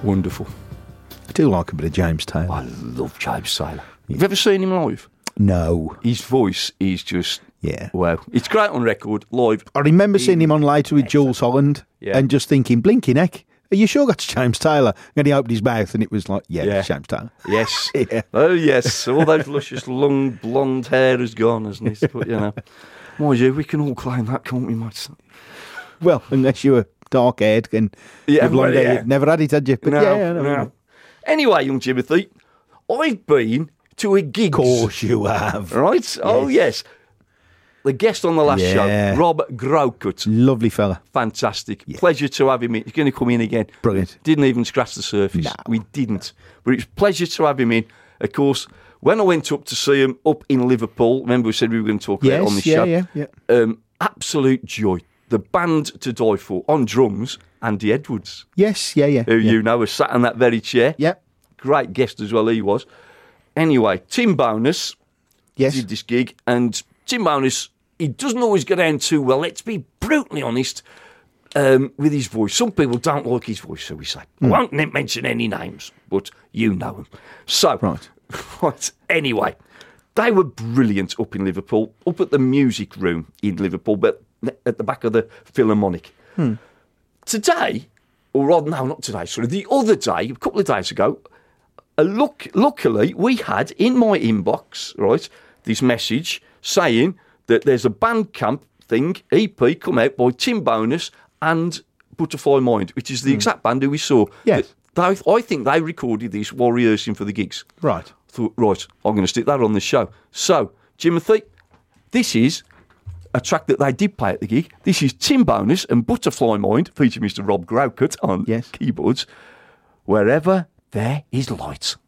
Wonderful. I do like a bit of James Taylor. I love James Taylor. You've ever seen him live? No. His voice is just... Yeah. Wow. It's great on record, live. I remember seeing him on later with Jules Holland and just thinking, blinking heck, are you sure that's James Taylor? And he opened his mouth and it was like, it's James Taylor. Yes. Yeah. Oh, yes. All those luscious, long, blonde hair has gone, hasn't it? But, you know, mind you, we can all claim that, can't we, mate? Well, unless you were dark-haired and with blonde hair, you've never had it, had you? But no. Anyway, young Jimothy, I've been to a gig. Of course you have. Right? Yes. Oh, yes. The guest on the last show, Rob Graucut. Lovely fella. Fantastic. Yeah. Pleasure to have him in. He's going to come in again. Brilliant. Didn't even scratch the surface. No. We didn't. But it's a pleasure to have him in. Of course, when I went up to see him up in Liverpool, remember we said we were going to talk about it on the show? Yeah. Absolute joy. The band to die for. On drums, Andy Edwards. Yes, Who you know was sat in that very chair. Yeah. Great guest as well, he was. Anyway, Tim Bonus did this gig, and Tim Bonus, he doesn't always get down too well, let's be brutally honest, with his voice. Some people don't like his voice, so we say. I won't mention any names, but you know him. So, right. Anyway, they were brilliant up in Liverpool, up at the music room in Liverpool, but at the back of the Philharmonic. Today, or rather, no, not today, sorry, the other day, a couple of days ago, luckily, we had in my inbox, right, this message saying that there's a Bandcamp thing, EP, come out by Tim Bonus and Butterfly Mind, which is the exact band who we saw. Yes. I think they recorded this while rehearsing for the gigs. Right. I thought, right, I'm going to stick that on the show. So, Jimothy, this is a track that they did play at the gig. This is Tim Bonus and Butterfly Mind, featuring Mr. Rob Graucut on keyboards. Wherever there is light.